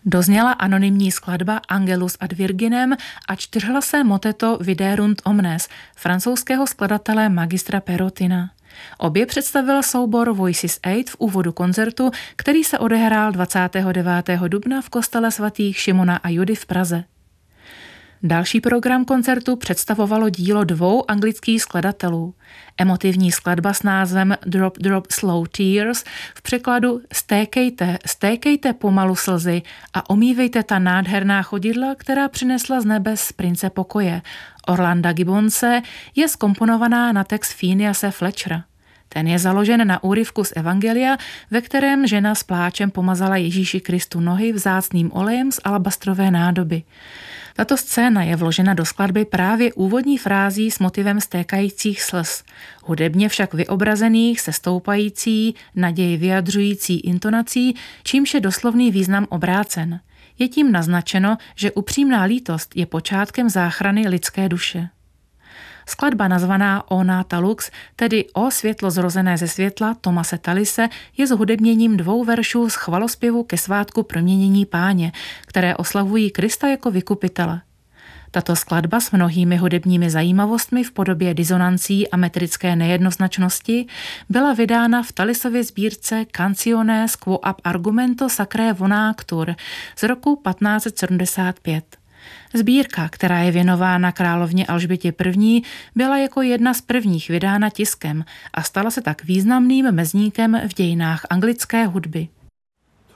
Dozněla anonymní skladba Angelus ad Virginem a čtyřhlasé moteto Viderunt omnes francouzského skladatele magistra Perotina. Obě představil soubor Voices 8 v úvodu koncertu, který se odehrál 29. dubna v kostele svatých Šimona a Judy v Praze. Další program koncertu představovalo dílo dvou anglických skladatelů. Emotivní skladba s názvem Drop Drop Slow Tears v překladu Stékejte pomalu slzy a omývejte ta nádherná chodidla, která přinesla z nebes prince pokoje. Orlanda Gibbonse je zkomponovaná na text Phinease Fletchera. Ten je založen na úryvku z Evangelia, ve kterém žena s pláčem pomazala Ježíši Kristu nohy vzácným olejem z alabastrové nádoby. Tato scéna je vložena do skladby právě úvodní frází s motivem stékajících slz, hudebně však vyobrazených se stoupající, naději vyjadřující intonací, čímž je doslovný význam obrácen. Je tím naznačeno, že upřímná lítost je počátkem záchrany lidské duše. Skladba nazvaná O Nata Lux, tedy O světlo zrozené ze světla Thomase Tallise, je zhudebněním dvou veršů z chvalospěvu ke svátku proměnění Páně, které oslavují Krista jako vykupitele. Tato skladba s mnohými hudebními zajímavostmi v podobě disonancí a metrické nejednoznačnosti byla vydána v Tallisově sbírce Canciones quo ab argumento sacrae vonactur z roku 1575. Sbírka, která je věnována královně Alžbětě I., byla jako jedna z prvních vydána tiskem a stala se tak významným mezníkem v dějinách anglické hudby.